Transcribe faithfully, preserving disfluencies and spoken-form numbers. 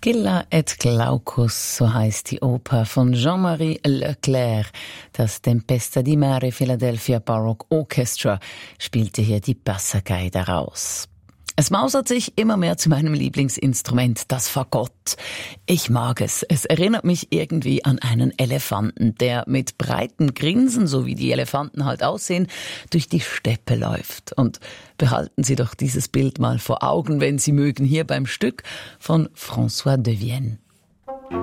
Scylla et Glaucus, so heißt die Oper von Jean-Marie Leclerc. Das Tempesta di Mare Philadelphia Baroque Orchestra spielte hier die Passagei daraus. Es mausert sich immer mehr zu meinem Lieblingsinstrument, das Fagott. Ich mag es. Es erinnert mich irgendwie an einen Elefanten, der mit breiten Grinsen, so wie die Elefanten halt aussehen, durch die Steppe läuft. Und behalten Sie doch dieses Bild mal vor Augen, wenn Sie mögen, hier beim Stück von François de Vienne.